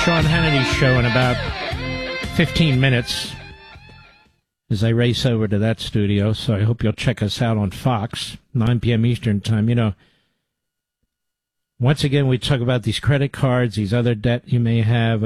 Sean Hannity's show in about 15 minutes as I race over to that studio. So I hope you'll check us out on Fox, 9 p.m. Eastern Time. You know, once again, we talk about these credit cards, these other debt you may have.